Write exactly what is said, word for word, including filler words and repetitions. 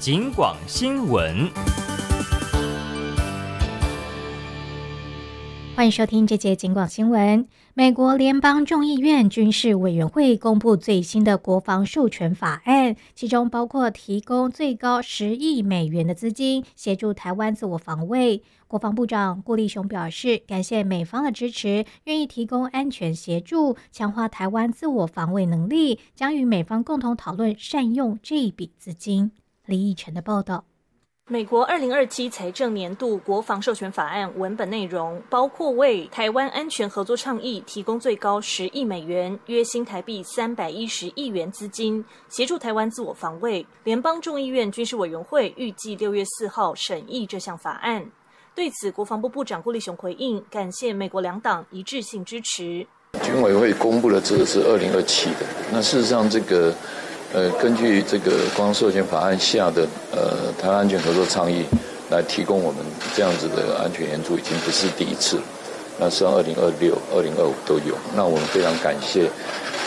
警广新闻。 欢迎收听这节警广新闻。美国联邦众议院军事委员会公布最新的国防授权法案，其中包括提供最高十亿美元的资金，协助台湾自我防卫。国防部长顾立雄表示，感谢美方的支持，愿意提供安全协助，强化台湾自我防卫能力，将与美方共同讨论善用这一笔资金。李义成的报道。 美国二零二七财政年度国防授权法案文本内容包括为台湾安全合作倡议提供最高十亿美元，约新台币三百一十亿元资金，协助台湾自我防卫。联邦众议院军事委员会预计六月四号审议这项法案。对此，国防部部长顾立雄回应，感谢美国两党一致性支持。 军委会公布的这个是二零二七的，那事实上这个。呃，根据这个国防授权法案下的呃台湾安全合作倡议来提供我们这样子的安全援助，已经不是第一次了。那实际上二零二六、二零二五都有。那我们非常感谢